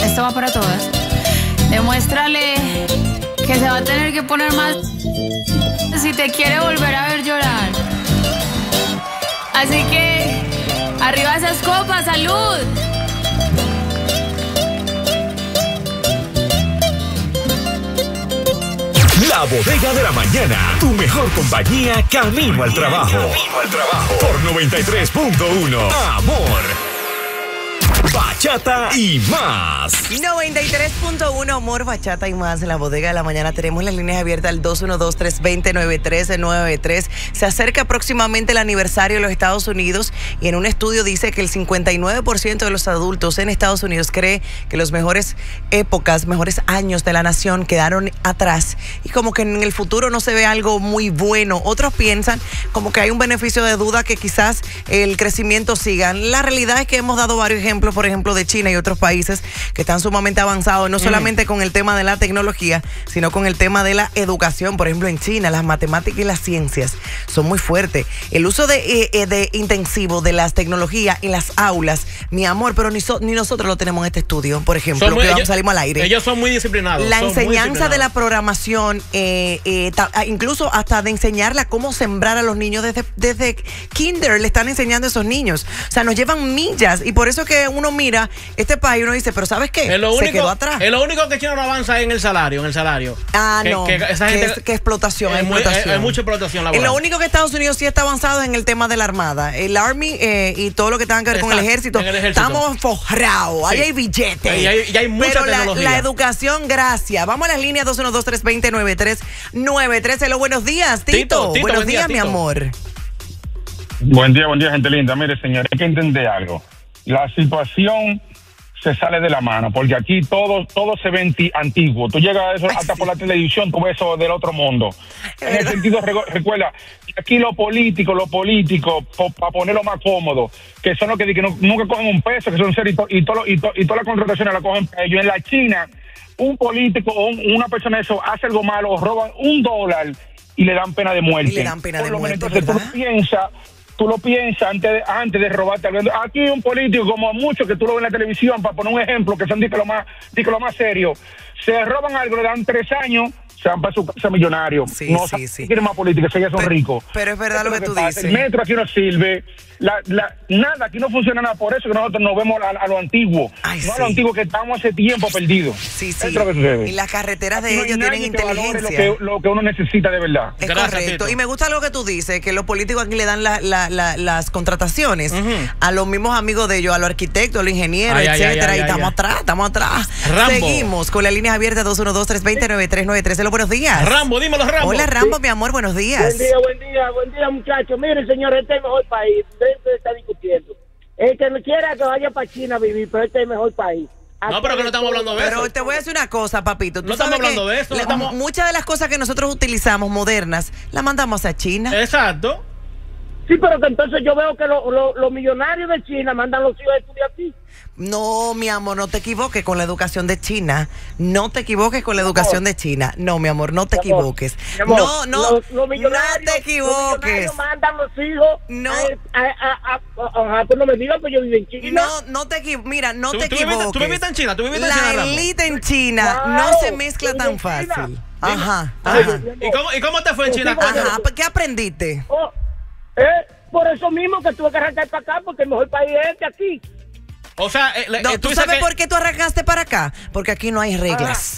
Esto va para todas. Demuéstrale que se va a tener que poner más si te quiere volver a ver llorar. Así que, arriba esas copas, salud. La Bodega de la Mañana, tu mejor compañía camino al trabajo. Por 93.1, Amor, bachata y más. 93.1, Amor, bachata y más. En la Bodega de la Mañana tenemos las líneas abiertas al 212-320-9393. Se acerca próximamente el aniversario de los Estados Unidos y en un estudio dice que el 59% de los adultos en Estados Unidos cree que los mejores épocas, mejores años de la nación quedaron atrás y como que en el futuro no se ve algo muy bueno. Otros piensan como que hay un beneficio de duda que quizás el crecimiento siga. La realidad es que hemos dado varios ejemplos, por ejemplo, de China y otros países que están sumamente avanzados, no solamente con el tema de la tecnología, sino con el tema de la educación. Por ejemplo, en China, las matemáticas y las ciencias son muy fuertes. El uso de intensivo de las tecnologías en las aulas, mi amor, pero ni nosotros lo tenemos en este estudio, por ejemplo, salimos al aire. Ellos son muy disciplinados. La enseñanza de la programación, incluso hasta de enseñarla cómo sembrar a los niños desde kinder, le están enseñando a esos niños. O sea, nos llevan millas y por eso que uno mira este país y uno dice, pero ¿sabes qué? Se quedó atrás. Es lo único que China no avanza en el salario. Ah, no. Esa gente, que explotación. Hay mucha explotación laboral. Lo único que Estados Unidos sí está avanzado es en el tema de la armada. El Army y todo lo que tenga que ver con el ejército. Estamos forrados. Sí. Ahí hay billetes. Y hay mucha tecnología. La educación, gracias. Vamos a las líneas 212-320-9393. Hello, buenos días, Tito. Buenos días, mi amor. Buen día, gente linda. Mire, señor, hay que entender algo. La situación se sale de la mano, porque aquí todo se ve antiguo. Tú llegas a eso hasta por la televisión, tú ves eso del otro mundo. En el sentido, recuerda, aquí los políticos, para ponerlo más cómodo, que son los que nunca cogen un peso, que son serios, y todas las contrataciones la cogen para ellos. En la China, un político o una persona de eso hace algo malo, roban $1 y le dan pena de muerte. Entonces tú lo piensas antes de robarte algo. Aquí un político, como muchos que tú lo ves en la televisión, para poner un ejemplo, que son lo más serio, se roban algo, le dan 3 años, se van para su casa millonario. Sí. Quieren más política, ya son ricos. Pero es verdad lo que tú dices. El metro aquí no sirve, nada, aquí no funciona nada. Por eso que nosotros nos vemos a lo antiguo. A lo antiguo que estamos hace tiempo perdidos. Sí. Y las carreteras de ellos tienen inteligencia. Lo que uno necesita de verdad. Es correcto. Y me gusta lo que tú dices, que los políticos aquí le dan las contrataciones a los mismos amigos de ellos, a los arquitectos, a los ingenieros, etcétera. Y estamos atrás. Rambo. Seguimos con la línea abierta 212-320-9393. Buenos días. Rambo, dímelo, Rambo. Hola, Rambo, mi amor, buenos días. Buen día, muchachos. Miren, señor, este es el mejor país. Usted está discutiendo. El que no quiera que vaya para China a vivir, pero este es el mejor país. No, pero que no estamos hablando de eso. Pero te voy a decir una cosa, papito. No estamos hablando de eso. Muchas de las cosas que nosotros utilizamos modernas, las mandamos a China. Exacto. Sí, pero que entonces yo veo que los millonarios de China mandan los hijos a estudiar aquí. No, mi amor, no te equivoques con la educación de China. No te equivoques con la educación de China. No, mi amor, no te equivoques. No te equivoques. Mandan los hijos. No. Pues no me digas, pues yo vivo en China. No te equivoques. Mira, no te equivoques. ¿Tú viviste en China? La élite en China no se mezcla tan fácil. Ajá. ¿Y cómo te fue en China? Ajá, ¿qué aprendiste? Por eso mismo que tuve que arrancar para acá, porque el mejor país es este aquí. O sea, ¿tú sabes por qué tú arrancaste para acá? Porque aquí no hay reglas.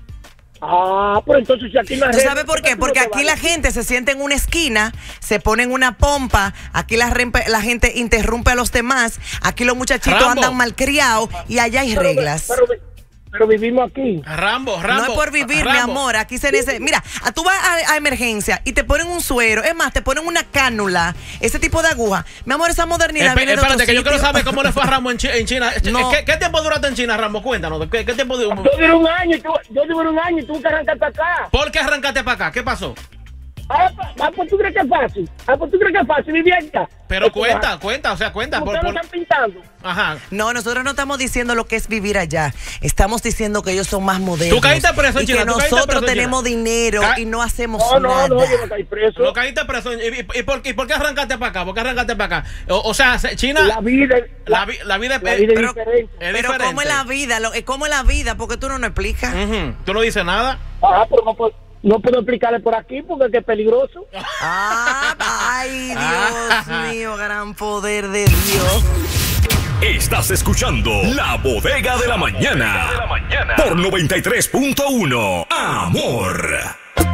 Pero entonces si aquí no hay reglas. ¿Tú sabes por qué? Porque aquí la gente se siente en una esquina, se pone en una pompa, aquí la gente interrumpe a los demás, aquí los muchachitos andan malcriados y allá hay reglas. Pero vivimos aquí. Rambo. No es por vivir, mi amor. Aquí se necesita. Mira, tú vas a emergencia y te ponen un suero. Es más, te ponen una cánula. Ese tipo de aguja. Mi amor, esa modernidad viene de otro Espérate, que yo sitio. quiero saber cómo le fue a Rambo en China. No. ¿Qué tiempo duraste en China, Rambo? Cuéntanos. ¿Qué tiempo duró? Yo duré un año y tuve que arrancar para acá. ¿Por qué arrancaste para acá? ¿Qué pasó? Pues tú crees que es fácil. Pues tú crees que es fácil vivir allá. Pero cuenta. Ustedes lo están pintando. Ajá. No, nosotros no estamos diciendo lo que es vivir allá. Estamos diciendo que ellos son más modernos. Tú caíste preso en y China. que nosotros tenemos dinero y no hacemos nada. No, yo no caí preso. Lo caíste preso. ¿Y por qué arrancaste para acá? O sea, China. La vida La vida es diferente. Pero ¿cómo es la vida? ¿Cómo es la vida? Porque tú no nos explicas. Tú no dices nada. Pero no puedo explicarle por aquí porque es peligroso. Ay, Dios mío, gran poder de Dios. Estás escuchando La Bodega de la Mañana por 93.1 Amor.